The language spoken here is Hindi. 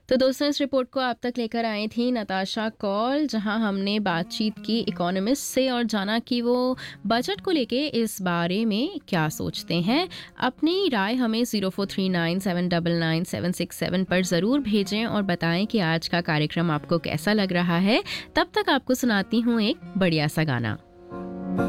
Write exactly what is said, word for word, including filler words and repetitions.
तो दोस्तों, इस रिपोर्ट को आप तक लेकर आई थी नताशा कौल, जहां हमने बातचीत की इकोनॉमिस्ट से और जाना कि वो बजट को लेके इस बारे में क्या सोचते हैं। अपनी राय हमें zero four three nine seven nine nine seven six seven पर ज़रूर भेजें और बताएं कि आज का कार्यक्रम आपको कैसा लग रहा है। तब तक आपको सुनाती हूँ एक बढ़िया सा गाना।